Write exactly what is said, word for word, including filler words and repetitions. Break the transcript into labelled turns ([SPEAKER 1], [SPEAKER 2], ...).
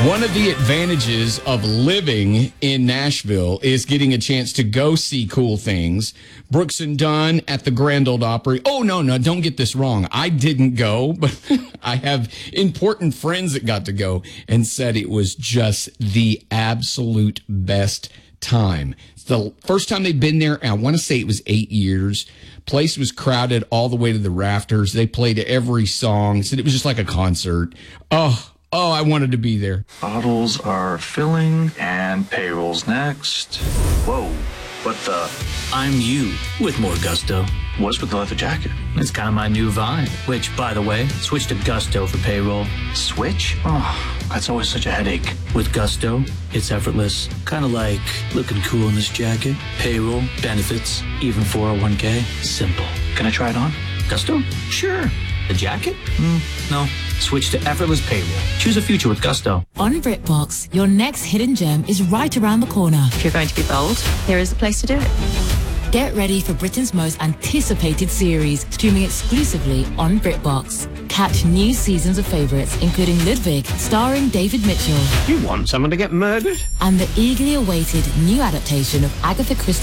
[SPEAKER 1] One of the advantages of living in Nashville is getting a chance to go see cool things. Brooks and Dunn at the Grand Ole Opry. Oh, no, no, don't get this wrong. I didn't go, but I have important friends that got to go and said it was just the absolute best time. It's the first time they've been there, and I want to say it was eight years. Place was crowded all the way to the rafters. They played every song. Said it was just like a concert. Oh, Oh, I wanted to be there.
[SPEAKER 2] Bottles are filling and payroll's next. Whoa, what the?
[SPEAKER 3] I'm you with more gusto.
[SPEAKER 2] What's with the leather jacket?
[SPEAKER 3] It's kind of my new vibe, which, by the way, switch to Gusto for payroll.
[SPEAKER 2] Switch? Oh, that's always such a headache.
[SPEAKER 3] With Gusto, it's effortless. Kind of like looking cool in this jacket. Payroll, benefits, even four oh one k. Simple.
[SPEAKER 2] Can I try it on?
[SPEAKER 3] Gusto? Sure. The jacket? Mm, no. Switch to effortless payroll. Choose a future with Gusto.
[SPEAKER 4] On BritBox, your next hidden gem is right around the corner.
[SPEAKER 5] If you're going to be bold, here is the place to do it.
[SPEAKER 4] Get ready for Britain's most anticipated series, streaming exclusively on BritBox. Catch new seasons of favourites, including Ludwig, starring David Mitchell.
[SPEAKER 6] You want someone to get murdered?
[SPEAKER 4] And the eagerly awaited new adaptation of Agatha Christie